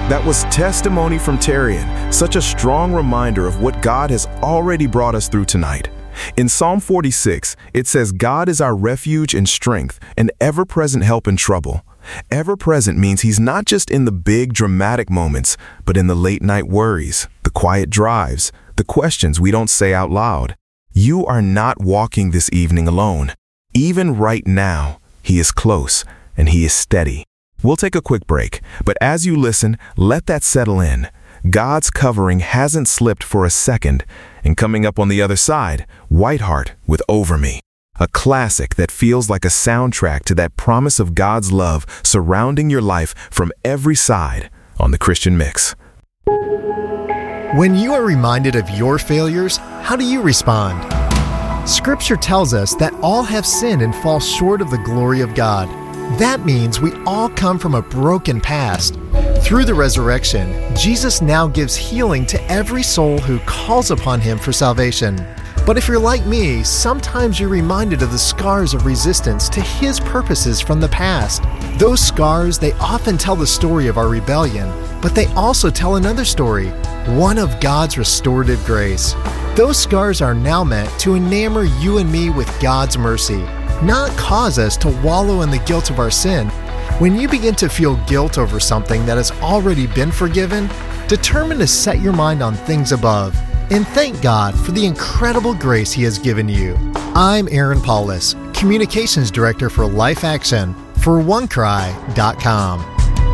That was testimony from Terrian, such a strong reminder of what God has already brought us through tonight. In Psalm 46, it says, God is our refuge and strength, an ever-present help in trouble. Ever-present means He's not just in the big, dramatic moments, but in the late-night worries, the quiet drives, the questions we don't say out loud. You are not walking this evening alone. Even right now, He is close and He is steady. We'll take a quick break, but as you listen, let that settle in. God's covering hasn't slipped for a second, and coming up on the other side, Whiteheart with Over Me, a classic that feels like a soundtrack to that promise of God's love surrounding your life from every side on The Christian Mix. When you are reminded of your failures, how do you respond? Scripture tells us that all have sinned and fall short of the glory of God. That means we all come from a broken past. Through the resurrection, Jesus now gives healing to every soul who calls upon Him for salvation. But if you're like me, sometimes you're reminded of the scars of resistance to His purposes from the past. Those scars, they often tell the story of our rebellion, but they also tell another story, one of God's restorative grace. Those scars are now meant to enamor you and me with God's mercy, not cause us to wallow in the guilt of our sin. When you begin to feel guilt over something that has already been forgiven, determine to set your mind on things above and thank God for the incredible grace He has given you. I'm Aaron Paulus, Communications Director for Life Action for OneCry.com.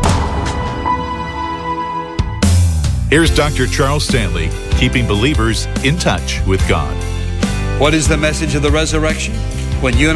Here's Dr. Charles Stanley, keeping believers in touch with God. What is the message of the resurrection? When you and